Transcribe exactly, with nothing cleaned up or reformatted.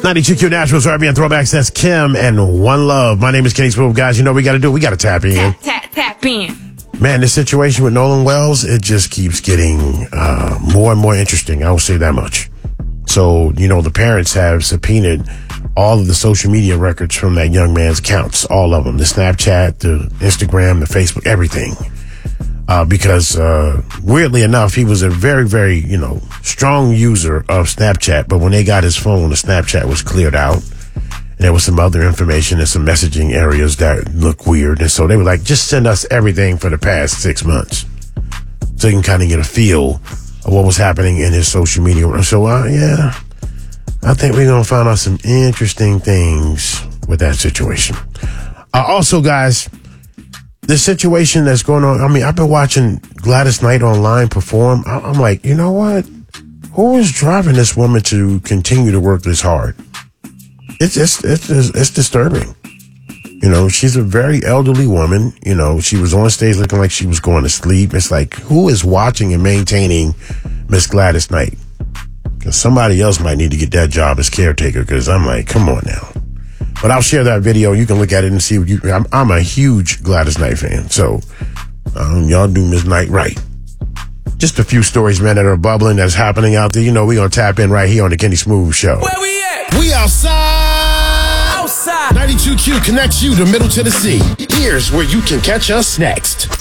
ninety-two Q Naturals, R B N Throwbacks. That's Kim and One Love. My name is Kenny Smooth. Guys, you know what we got to do? We got to tap in. Tap, tap, tap in. Man, this situation with Nolan Wells, it just keeps getting uh, more and more interesting. I will say that much. So, you know, the parents have subpoenaed all of the social media records from that young man's accounts, all of them, the Snapchat, the Instagram, the Facebook, everything. Uh, because, uh, weirdly enough, he was a very, very, you know, strong user of Snapchat. But when they got his phone, the Snapchat was cleared out. And there was some other information and some messaging areas that look weird. And so they were like, just send us everything for the past six months. So you can kind of get a feel of what was happening in his social media. So, uh, yeah, I think we're going to find out some interesting things with that situation. Uh, also, guys, the situation that's going on, I mean, I've been watching Gladys Knight online perform. I'm like, you know what? Who is driving this woman to continue to work this hard? It's, it's, it's, it's disturbing. You know, she's a very elderly woman. You know, she was on stage looking like she was going to sleep. It's like, who is watching and maintaining Miss Gladys Knight? Because somebody else might need to get that job as caretaker, because I'm like, come on now. But I'll share that video. You can look at it and see what you... I'm, I'm a huge Gladys Knight fan, so um, y'all do Miss Knight right. Just a few stories, man, that are bubbling, that's happening out there. You know, we're going to tap in right here on the Kenny Smooth Show. Where we at? We outside. Outside. ninety-two Q connects you to Middle Tennessee. Here's where you can catch us next.